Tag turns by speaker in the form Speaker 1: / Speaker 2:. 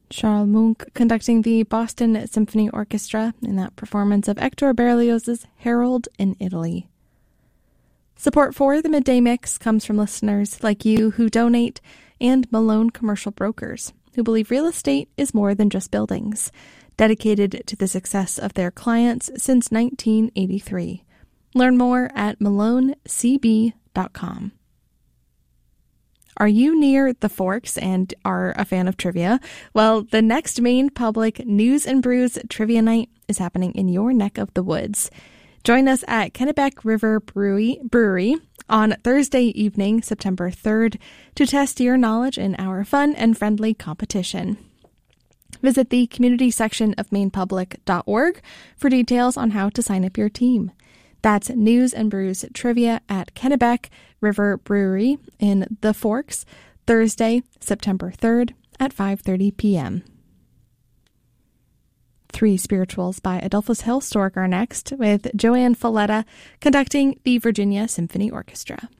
Speaker 1: Charles Munch conducting the Boston Symphony Orchestra in that performance of Hector Berlioz's Harold in Italy. Support for the Midday Mix comes from listeners like you who donate and Malone Commercial Brokers, who believe real estate is more than just buildings, dedicated to the success of their clients since 1983. Learn more at malonecb.com. Are you near the Forks and are a fan of trivia? Well, the next Maine Public News and Brews Trivia Night is happening in your neck of the woods. Join us at Kennebec River Brewery on Thursday evening, September 3rd, to test your knowledge in our fun and friendly competition. Visit the community section of mainepublic.org for details on how to sign up your team. That's News and Brews Trivia at Kennebec River Brewery in the Forks, Thursday, September 3rd at 5:30 p.m. Three Spirituals by Adolphus Hailstork are next, with Joanne Falletta conducting the Virginia Symphony Orchestra.